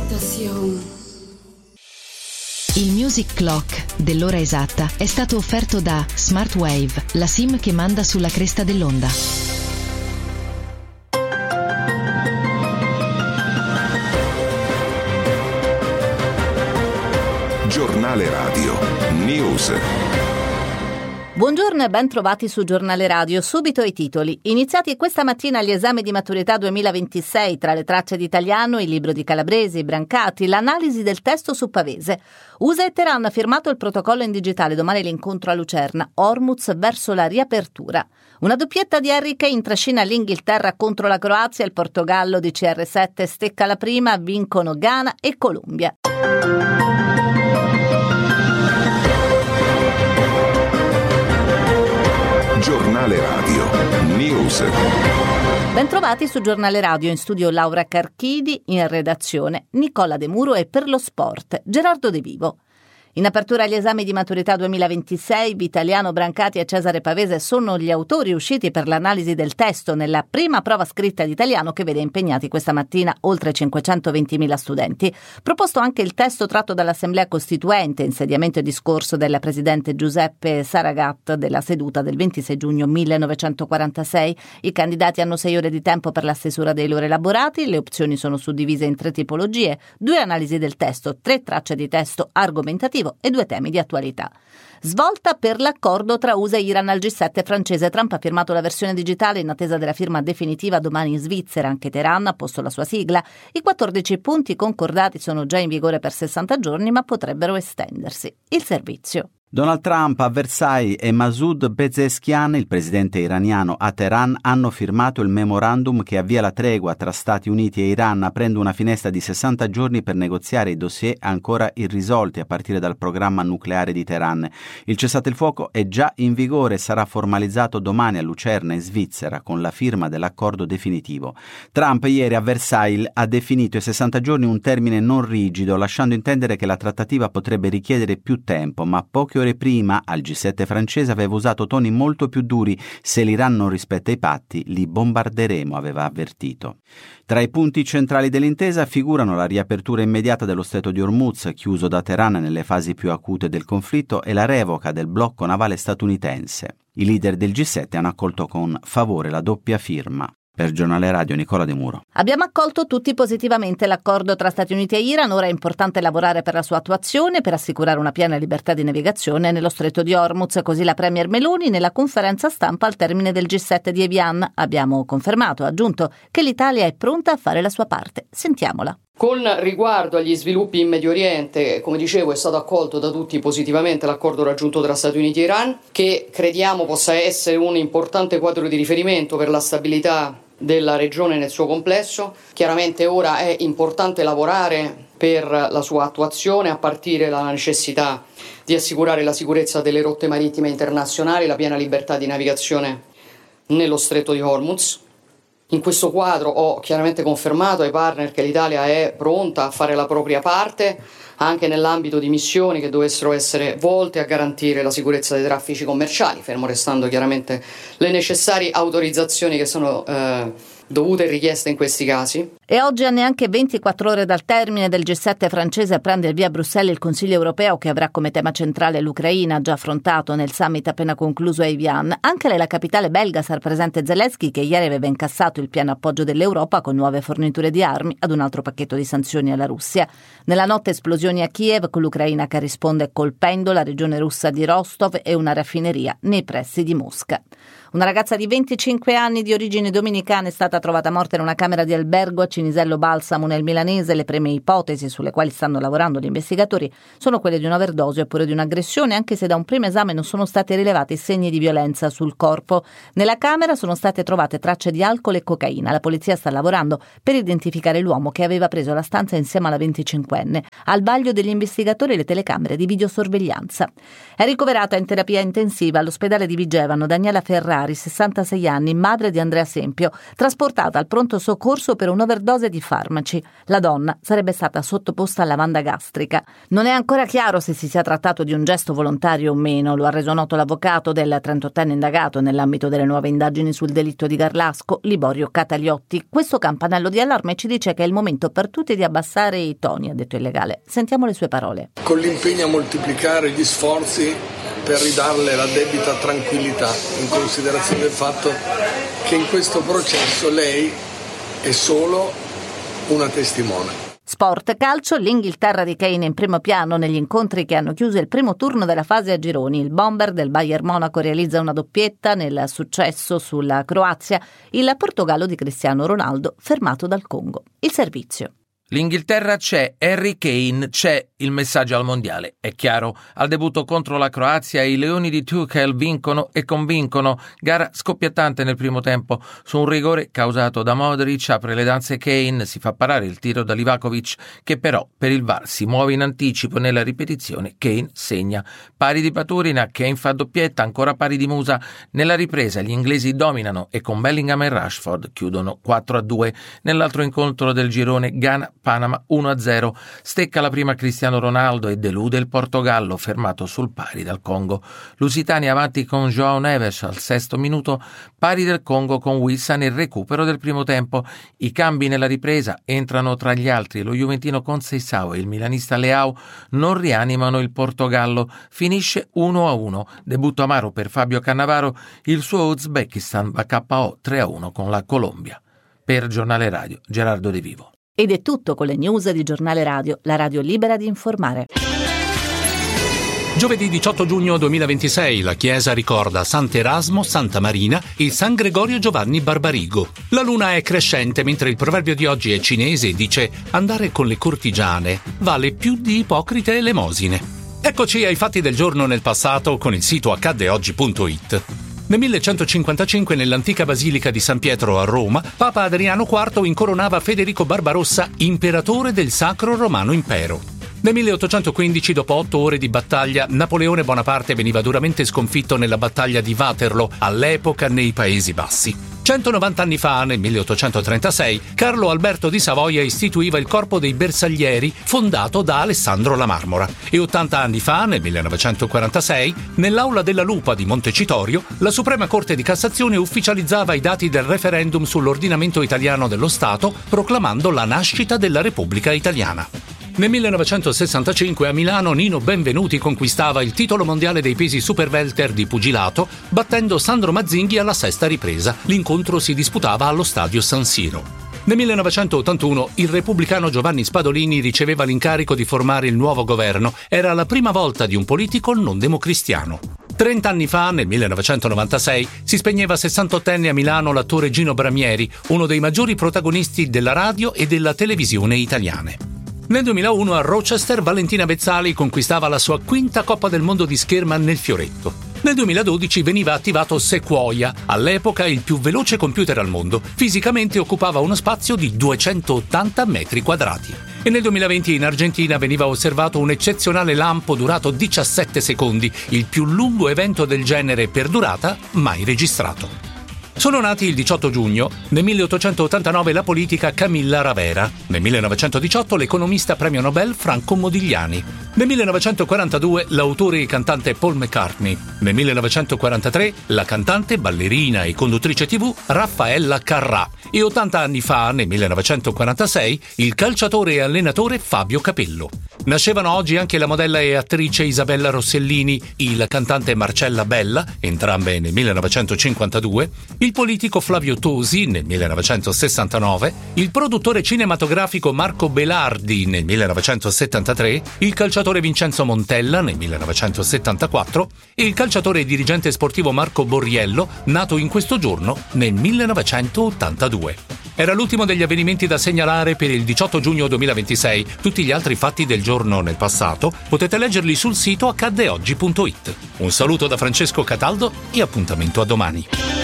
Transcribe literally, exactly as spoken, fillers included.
Station. Il Music Clock dell'ora esatta è stato offerto da Smartwave, la SIM che manda sulla cresta dell'onda. Giornale Radio News. Buongiorno e ben trovati su Giornale Radio. Subito i titoli. Iniziati questa mattina gli esami di maturità duemilaventisei, tra le tracce di italiano, il libro di Calabresi, Brancati, l'analisi del testo su Pavese. U S A e Teheran ha firmato il protocollo in digitale, domani l'incontro a Lucerna. Hormuz verso la riapertura. Una doppietta di Harry Kane trascina l'Inghilterra contro la Croazia, il Portogallo di C R sette stecca la prima, vincono Ghana e Colombia. Giornale Radio News. Bentrovati su Giornale Radio, in studio Laura Carchidi, in redazione Nicola De Muro e per lo sport Gerardo De Vivo. In apertura agli esami di maturità duemilaventisei, Vitaliano, Brancati e Cesare Pavese sono gli autori usciti per l'analisi del testo nella prima prova scritta di italiano che vede impegnati questa mattina oltre cinquecentoventimila studenti. Proposto anche il testo tratto dall'Assemblea Costituente, insediamento e discorso della Presidente Giuseppe Saragat della seduta del ventisei giugno millenovecentoquarantasei. I candidati hanno sei ore di tempo per la stesura dei loro elaborati, le opzioni sono suddivise in tre tipologie, due analisi del testo, tre tracce di testo argomentativo e due temi di attualità. Svolta per l'accordo tra U S A e Iran al G sette francese. Trump ha firmato la versione digitale in attesa della firma definitiva domani in Svizzera. Anche Teheran ha posto la sua sigla. I quattordici punti concordati sono già in vigore per sessanta giorni, ma potrebbero estendersi. Il servizio. Donald Trump a Versailles e Masoud Pezeshkian, il presidente iraniano a Teheran, hanno firmato il memorandum che avvia la tregua tra Stati Uniti e Iran, aprendo una finestra di sessanta giorni per negoziare i dossier ancora irrisolti a partire dal programma nucleare di Teheran. Il cessate il fuoco è già in vigore e sarà formalizzato domani a Lucerna in Svizzera con la firma dell'accordo definitivo. Trump ieri a Versailles ha definito i sessanta giorni un termine non rigido, lasciando intendere che la trattativa potrebbe richiedere più tempo, ma poche ore prima al G sette francese aveva usato toni molto più duri. Se l'Iran non rispetta i patti, li bombarderemo, aveva avvertito. Tra i punti centrali dell'intesa figurano la riapertura immediata dello stretto di Hormuz, chiuso da Teheran nelle fasi più acute del conflitto, e la revoca del blocco navale statunitense. I leader del G sette hanno accolto con favore la doppia firma. Per Giornale Radio Nicola De Muro. Abbiamo accolto tutti positivamente l'accordo tra Stati Uniti e Iran. Ora è importante lavorare per la sua attuazione per assicurare una piena libertà di navigazione nello stretto di Hormuz. Così la premier Meloni nella conferenza stampa al termine del G sette di Evian. Abbiamo confermato, ha aggiunto, che l'Italia è pronta a fare la sua parte. Sentiamola. Con riguardo agli sviluppi in Medio Oriente, come dicevo, è stato accolto da tutti positivamente l'accordo raggiunto tra Stati Uniti e Iran, che crediamo possa essere un importante quadro di riferimento per la stabilità della regione nel suo complesso. Chiaramente ora è importante lavorare per la sua attuazione, a partire dalla necessità di assicurare la sicurezza delle rotte marittime internazionali, la piena libertà di navigazione nello stretto di Hormuz. In questo quadro ho chiaramente confermato ai partner che l'Italia è pronta a fare la propria parte, anche nell'ambito di missioni che dovessero essere volte a garantire la sicurezza dei traffici commerciali, fermo restando chiaramente le necessarie autorizzazioni che sono eh, dovute e richieste in questi casi. E oggi, a neanche ventiquattro ore dal termine del G sette francese, prende il via a Bruxelles il Consiglio europeo che avrà come tema centrale l'Ucraina, già affrontato nel summit appena concluso a Evian. Anche nella capitale belga sarà presente Zelensky, che ieri aveva incassato il pieno appoggio dell'Europa con nuove forniture di armi ad un altro pacchetto di sanzioni alla Russia. Nella notte esplosioni a Kiev, con l'Ucraina che risponde colpendo la regione russa di Rostov e una raffineria nei pressi di Mosca. Una ragazza di venticinque anni di origini dominicane è stata trovata morta in una camera di albergo a Cinisello Balsamo nel Milanese. Le prime ipotesi sulle quali stanno lavorando gli investigatori sono quelle di un'overdose oppure di un'aggressione, anche se da un primo esame non sono stati rilevati segni di violenza sul corpo. Nella camera sono state trovate tracce di alcol e cocaina. La polizia sta lavorando per identificare l'uomo che aveva preso la stanza insieme alla venticinquenne. Al vaglio degli investigatori le telecamere di videosorveglianza. È ricoverata in terapia intensiva all'ospedale di Vigevano Daniela Ferrari, sessantasei anni, madre di Andrea Sempio, trasportata al pronto soccorso per un'overdose overdose di farmaci. La donna sarebbe stata sottoposta a lavanda gastrica. Non è ancora chiaro se si sia trattato di un gesto volontario o meno, lo ha reso noto l'avvocato del trentottenne indagato nell'ambito delle nuove indagini sul delitto di Garlasco, Liborio Cataliotti. Questo campanello di allarme ci dice che è il momento per tutti di abbassare i toni, ha detto il legale. Sentiamo le sue parole. Con l'impegno a moltiplicare gli sforzi per ridarle la debita tranquillità, in considerazione del fatto che in questo processo lei è solo una testimone. Sport calcio, l'Inghilterra di Kane in primo piano negli incontri che hanno chiuso il primo turno della fase a gironi. Il bomber del Bayern Monaco realizza una doppietta nel successo sulla Croazia, il Portogallo di Cristiano Ronaldo fermato dal Congo. Il servizio. L'Inghilterra c'è, Harry Kane c'è, il messaggio al mondiale. È chiaro, al debutto contro la Croazia i leoni di Tuchel vincono e convincono. Gara scoppiettante nel primo tempo. Su un rigore causato da Modric apre le danze Kane, si fa parare il tiro da Livakovic che però per il V A R si muove in anticipo. Nella ripetizione Kane segna. Pari di Paturina, Kane fa doppietta, ancora pari di Musa. Nella ripresa gli inglesi dominano e con Bellingham e Rashford chiudono quattro a due. Nell'altro incontro del girone Ghana Panama uno a zero, stecca la prima Cristiano Ronaldo e delude il Portogallo fermato sul pari dal Congo. Lusitania avanti con João Neves al sesto minuto, pari del Congo con Wissa nel recupero del primo tempo. I cambi nella ripresa entrano tra gli altri lo juventino Conceição e il milanista Leao, non rianimano il Portogallo, finisce uno a uno. Debutto amaro per Fabio Cannavaro, il suo Uzbekistan va K O tre a uno con la Colombia. Per Giornale Radio, Gerardo De Vivo. Ed è tutto con le news di Giornale Radio, la radio libera di informare. Giovedì diciotto giugno duemilaventisei la Chiesa ricorda Sant'Erasmo, Santa Marina e San Gregorio Giovanni Barbarigo. La luna è crescente mentre il proverbio di oggi è cinese e dice andare con le cortigiane vale più di ipocrite elemosine. Eccoci ai fatti del giorno nel passato con il sito accadde oggi punto it. Nel millecentocinquantacinque, nell'antica basilica di San Pietro a Roma, Papa Adriano quarto incoronava Federico Barbarossa imperatore del Sacro Romano Impero. Nel milleottocentoquindici, dopo otto ore di battaglia, Napoleone Bonaparte veniva duramente sconfitto nella battaglia di Waterloo, all'epoca nei Paesi Bassi. centonovanta anni fa, nel milleottocentotrentasei, Carlo Alberto di Savoia istituiva il Corpo dei Bersaglieri, fondato da Alessandro La Marmora. E ottanta anni fa, nel millenovecentoquarantasei, nell'Aula della Lupa di Montecitorio, la Suprema Corte di Cassazione ufficializzava i dati del referendum sull'ordinamento italiano dello Stato, proclamando la nascita della Repubblica Italiana. Nel millenovecentosessantacinque a Milano Nino Benvenuti conquistava il titolo mondiale dei pesi superwelter di pugilato, battendo Sandro Mazzinghi alla sesta ripresa. L'incontro si disputava allo stadio San Siro. Nel millenovecentottantuno il repubblicano Giovanni Spadolini riceveva l'incarico di formare il nuovo governo. Era la prima volta di un politico non democristiano. Trent'anni fa, nel millenovecentonovantasei, si spegneva sessantottenne a Milano l'attore Gino Bramieri, uno dei maggiori protagonisti della radio e della televisione italiane. Nel duemilauno a Rochester Valentina Bezzali conquistava la sua quinta Coppa del Mondo di scherma nel fioretto. Nel duemiladodici veniva attivato Sequoia, all'epoca il più veloce computer al mondo. Fisicamente occupava uno spazio di duecentottanta metri quadrati. E nel duemilaventi in Argentina veniva osservato un eccezionale lampo durato diciassette secondi, il più lungo evento del genere per durata mai registrato. Sono nati il diciotto giugno, nel milleottocentottantanove la politica Camilla Ravera, nel millenovecentodiciotto l'economista premio Nobel Franco Modigliani, nel millenovecentoquarantadue l'autore e cantante Paul McCartney, nel millenovecentoquarantatré la cantante, ballerina e conduttrice tivù Raffaella Carrà e ottanta anni fa, nel millenovecentoquarantasei, il calciatore e allenatore Fabio Capello. Nascevano oggi anche la modella e attrice Isabella Rossellini, il cantante Marcella Bella, entrambe nel millenovecentocinquantadue, il politico Flavio Tosi nel millenovecentosessantanove, il produttore cinematografico Marco Belardi nel millenovecentosettantatré, il calciatore Vincenzo Montella nel millenovecentosettantaquattro e il calciatore e dirigente sportivo Marco Borriello, nato in questo giorno nel millenovecentottantadue. Era l'ultimo degli avvenimenti da segnalare per il diciotto giugno duemilaventisei. Tutti gli altri fatti del giorno nel passato potete leggerli sul sito accadde oggi punto it. Un saluto da Francesco Cataldo e appuntamento a domani.